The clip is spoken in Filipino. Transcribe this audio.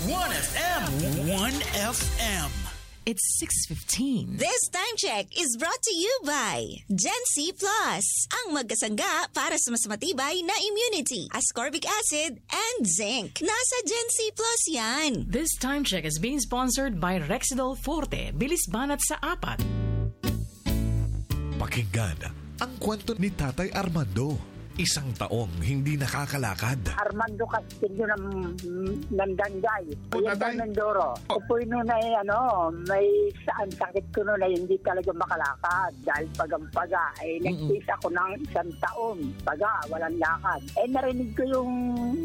1FM. 1FM. It's 6:15. This time check is brought to you by Gen C Plus, ang magkasangga para sa mas matibay na immunity, ascorbic acid and zinc. Nasa Gen C Plus yan. This time check is being sponsored by Rexidol Forte. Bilis banat sa 4. Pakinggan ang kwento ni Tatay Armando. Isang taong hindi nakakalakad. Armando Castillo ng Danday. Tatay? Yan Mindoro. Upoy noon ay may saan sakit ko noon ay hindi talaga makalakad. Dahil paga ay nagtis ako ng 1 taon. Paga, walang lakad. Narinig ko yung